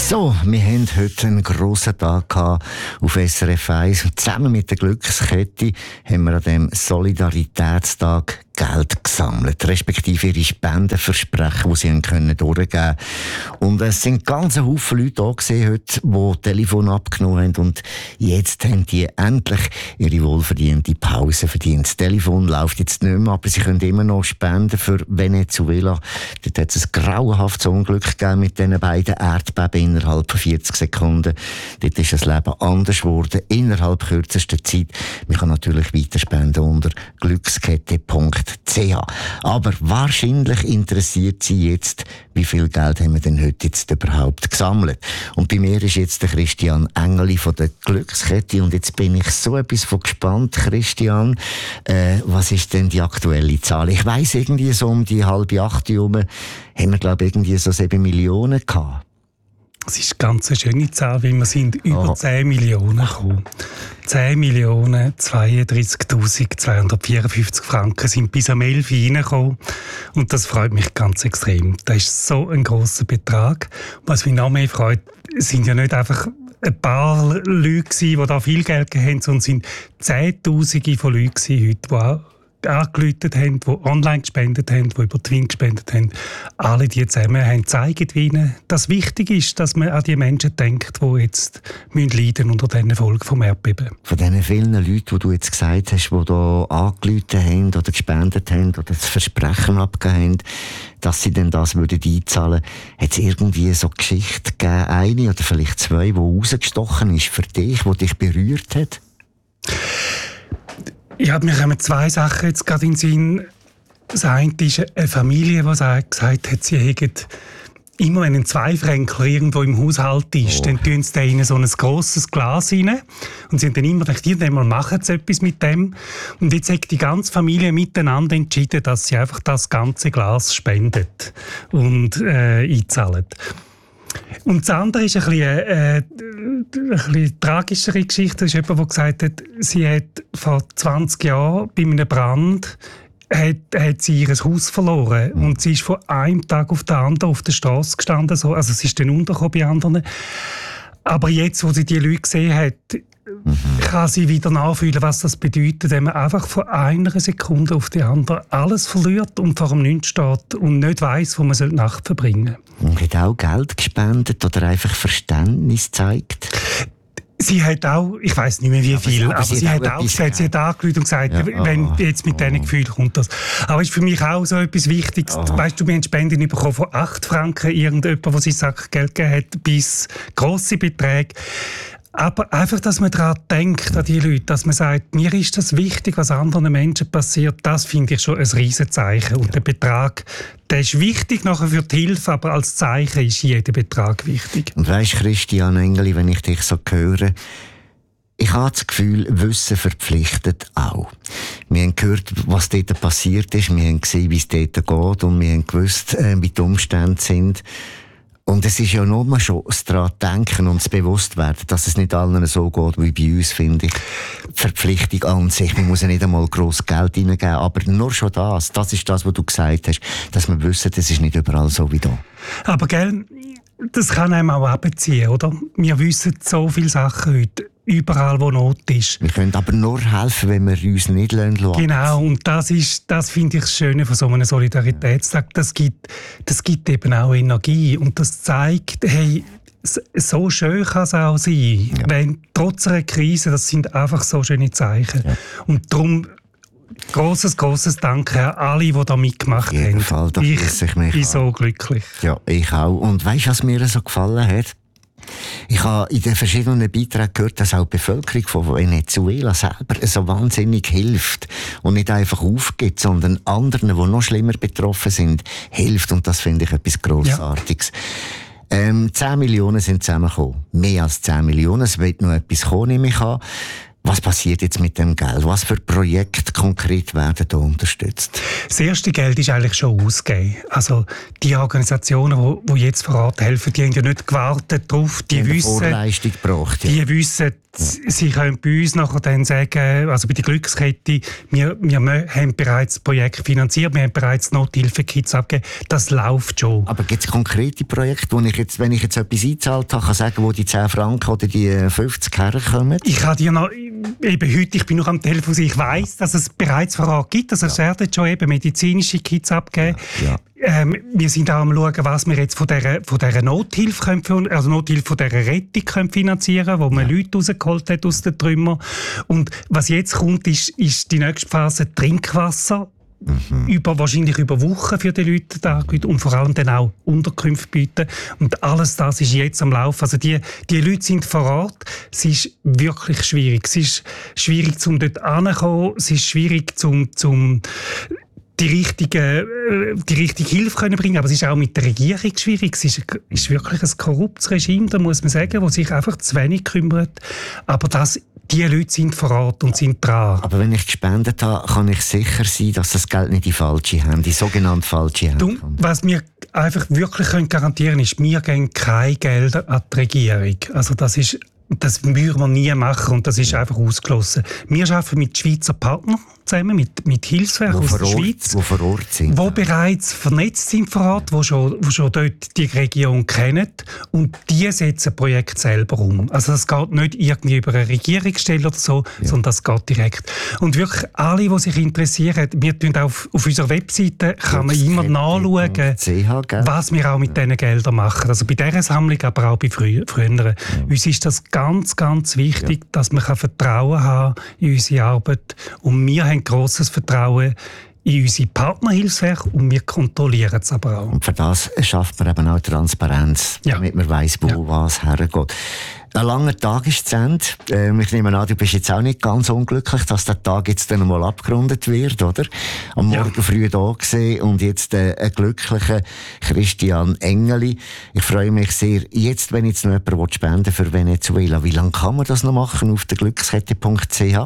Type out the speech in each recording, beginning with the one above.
So, wir haben heute einen grossen Tag gehabt auf SRF 1 und zusammen mit der Glückskette haben wir an diesem Solidaritätstag Geld gesammelt, respektive ihre Spendenversprechen, die sie können durchgeben können. Und es sind ganz Haufen Leute da gewesen heute, die Telefon abgenommen haben und jetzt haben die endlich ihre wohlverdiente Pause verdient. Das Telefon läuft jetzt nicht mehr, aber sie können immer noch spenden für Venezuela. Dort hat es ein grauenhaftes Unglück gegeben mit diesen beiden Erdbeben innerhalb von 40 Sekunden. Dort ist das Leben anders geworden, innerhalb kürzester Zeit. Man kann natürlich weiter spenden unter glückskette.ch. Aber wahrscheinlich interessiert Sie jetzt, wie viel Geld haben wir denn heute jetzt überhaupt gesammelt. Und bei mir ist jetzt der Christian Engeli von der Glückskette und jetzt bin ich so etwas von gespannt, Christian. Was ist denn die aktuelle Zahl? Ich weiss, irgendwie so um die 7:30 herum haben wir, glaube ich, irgendwie so 7 Millionen gehabt. Das ist eine ganz schöne Zahl, weil wir sind über 10 Millionen gekommen. 10.032.254 Franken sind bis am 11 Uhr reingekommen. Und das freut mich ganz extrem. Das ist so ein grosser Betrag. Was mich noch mehr freut, sind ja nicht einfach ein paar Leute, die da viel Geld gegeben haben, sondern es sind Zehntausende von Leuten heute, die auch angerufen haben, die online gespendet haben, die über Twin gespendet haben. Alle die zusammen haben gezeigt, wie ihnen das wichtig ist, dass man an die Menschen denkt, die jetzt leiden unter diesen Folgen vom Erdbeben. Von diesen vielen Leuten, die du jetzt gesagt hast, die hier angerufen haben oder gespendet haben oder das Versprechen abgegeben haben, dass sie denn das einzahlen würden, hat es irgendwie so Geschichte gegeben, eine oder vielleicht zwei, die rausgestochen ist für dich, die dich berührt hat? Ja, mir kommen zwei Sachen jetzt gerade in den Sinn. Das eine ist eine Familie, die gesagt hat, sie hätten immer, wenn ein Zweifränkler irgendwo im Haushalt ist, dann tun sie da in so ein grosses Glas rein. Und sie haben dann immer gedacht, irgendwann machen sie etwas mit dem. Und jetzt hat die ganze Familie miteinander entschieden, dass sie einfach das ganze Glas spendet und einzahlen. Und das andere ist eine bisschen tragischere Geschichte. Das ist jemand, der gesagt hat, sie hat vor 20 Jahren bei einem Brand hat sie ihr Haus verloren. Und sie ist von einem Tag auf den anderen auf der Straße gestanden. Also sie ist dann untergekommen bei anderen. Aber jetzt, wo sie die Leute gesehen hat, kann sie wieder nachfühlen, was das bedeutet, wenn man einfach von einer Sekunde auf die andere alles verliert und vor dem Nichts steht und nicht weiss, wo man die Nacht verbringen soll. Und hat auch Geld gespendet oder einfach Verständnis gezeigt? Sie hat auch, ich weiss nicht mehr wie viel, aber sie hat auch gesagt, sie hat angerufen und gesagt, wenn jetzt mit diesen Gefühlen kommt das. Aber es ist für mich auch so etwas Wichtiges. Weißt du, wir haben Spenden bekommen von 8 Franken, irgendjemand, der sich Geld gegeben hat, bis grosse Beträge. Aber einfach, dass man daran denkt, an die Leute, dass man sagt, mir ist das wichtig, was anderen Menschen passiert, das finde ich schon ein Riesenzeichen. Und der Betrag, der ist wichtig nachher für die Hilfe, aber als Zeichen ist jeder Betrag wichtig. Und weisst, Christian Engeli, wenn ich dich so höre, ich habe das Gefühl, Wissen verpflichtet auch. Wir haben gehört, was dort passiert ist, wir haben gesehen, wie es dort geht und wir haben gewusst, wie die Umstände sind. Und es ist ja nur schon das daran denken und das Bewusstwerden, dass es nicht allen so geht wie bei uns, finde ich. Verpflichtung an sich. Man muss ja nicht einmal gross Geld reingeben, aber nur schon das ist das, was du gesagt hast, dass wir wissen, das ist nicht überall so wie da. Aber gell, das kann einem auch abziehen, oder? Wir wissen so viele Sachen heute. Überall, wo Not ist. Wir können aber nur helfen, wenn wir uns nicht lassen. Genau, und das finde ich das Schöne von so einem Solidaritätstag. Das gibt eben auch Energie und das zeigt, hey, so schön kann es auch sein. Ja. Wenn, trotz einer Krise, das sind einfach so schöne Zeichen. Ja. Und darum grosses Danke an alle, die da mitgemacht haben. Fall, ich bin so glücklich. Ja, ich auch. Und weisst du, was mir so gefallen hat? Ich habe in den verschiedenen Beiträgen gehört, dass auch die Bevölkerung von Venezuela selber so wahnsinnig hilft und nicht einfach aufgibt, sondern anderen, die noch schlimmer betroffen sind, hilft. Und das finde ich etwas Grossartiges. Ja. 10 Millionen sind zusammengekommen. Mehr als 10 Millionen. Es wird noch etwas kommen, nehme ich an. Was passiert jetzt mit dem Geld? Was für Projekte konkret werden da unterstützt? Das erste Geld ist eigentlich schon ausgegeben. Also die Organisationen, die jetzt vor Ort helfen, die haben ja nicht gewartet darauf. Die wissen, Vorleistung gebracht, ja. Die wissen, Sie können bei uns nachher dann sagen, also bei der Glückskette, wir haben bereits das Projekt finanziert, wir haben bereits Nothilfe-Kits abgegeben. Das läuft schon. Aber gibt es konkrete Projekte, wo ich jetzt, wenn ich jetzt etwas eingezahlt habe, kann sagen, wo die 10 Franken oder die 50 herkommen? Ich kann dir noch, eben heute, ich bin noch am Telefon, ich weiss, dass es bereits Vorrat gibt. Also es werden schon eben medizinische Kits abgegeben. Ja. Wir sind auch am schauen, was wir jetzt von dieser Nothilfe können, also Nothilfe von dieser Rettung können finanzieren, wo man Leute rausgeholt hat aus den Trümmern. Und was jetzt kommt, ist die nächste Phase Trinkwasser. Wahrscheinlich über Wochen für die Leute da und vor allem dann auch Unterkünfte bieten. Und alles das ist jetzt am Laufen. Also die Leute sind vor Ort. Es ist wirklich schwierig. Es ist schwierig, dort hinzukommen. Es ist schwierig, die richtige Hilfe können bringen, aber es ist auch mit der Regierung schwierig. Es ist wirklich ein korruptes Regime, da muss man sagen, das sich einfach zu wenig kümmert. Aber die Leute sind vor Ort und sind dran. Aber wenn ich gespendet habe, kann ich sicher sein, dass das Geld nicht in falsche Hände, die sogenannte falsche Hände kommt. Was wir einfach wirklich garantieren können, ist, wir geben keine Gelder an die Regierung. Also das würden wir nie machen und das ist einfach ausgeschlossen. Wir arbeiten mit Schweizer Partnern zusammen, mit Hilfswerken aus der Schweiz, die vor Ort sind, die bereits vernetzt sind vor Ort, die schon dort die Region kennen und die setzen Projekte selber um. Also das geht nicht irgendwie über eine Regierungsstelle oder so, sondern das geht direkt. Und wirklich alle, die sich interessieren, wir tun auf unserer Webseite kann man immer nachschauen, was wir auch mit diesen Geldern machen. Also bei dieser Sammlung, aber auch bei früheren. Uns ist das ganz, ganz wichtig, dass man Vertrauen haben in unsere Arbeit. Und wir haben grosses Vertrauen in unsere Partnerhilfswerke und wir kontrollieren es aber auch. Und für das schafft man eben auch Transparenz, damit man weiss, wo was hergeht. Ein langer Tag ist zu Ende. Ich nehme an, du bist jetzt auch nicht ganz unglücklich, dass der Tag jetzt dann mal abgerundet wird, oder? Am Morgen früh da gewesen und jetzt ein glücklicher Christian Engeli. Ich freue mich sehr. Jetzt, wenn jetzt noch jemand spenden für Venezuela, wie lange kann man das noch machen auf der glückskette.ch?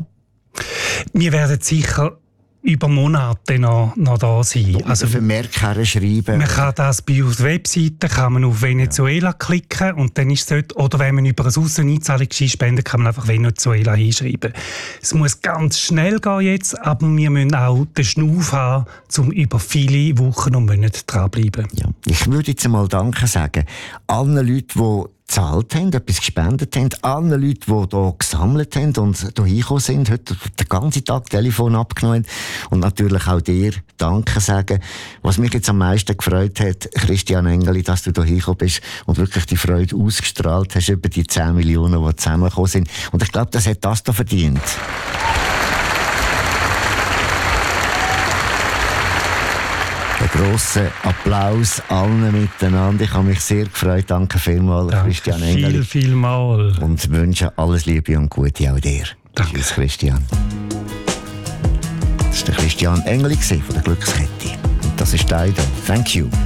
Wir werden sicher über Monate noch da sein. Also Vermerk herschreiben. Man kann das bei uns Webseite, kann man auf Venezuela klicken und dann ist es dort, oder wenn man über ein Ausseneinzahlungsschein spendet, kann man einfach Venezuela hinschreiben. Es muss ganz schnell gehen jetzt, aber wir müssen auch den Schnuff haben, um über viele Wochen und Monate dranbleiben. Ja. Ich würde jetzt einmal Danke sagen allen Leuten, die gezahlt haben, etwas gespendet haben, allen Leuten, die hier gesammelt haben und hier hingekommen sind, heute den ganzen Tag Telefon abgenommen haben und natürlich auch dir Danke sagen. Was mich jetzt am meisten gefreut hat, Christian Engeli, dass du hier hingekommen bist und wirklich die Freude ausgestrahlt hast über die 10 Millionen, die zusammengekommen sind. Und ich glaube, das hat das da verdient. Einen grossen Applaus allen miteinander. Ich habe mich sehr gefreut. Danke vielmals, Christian Engeli. Vielmals. Und wünsche alles Liebe und Gute auch dir. Danke. Tschüss, Christian. Das war der Christian Engeli von der Glückskette. Und das ist dein. Thank you.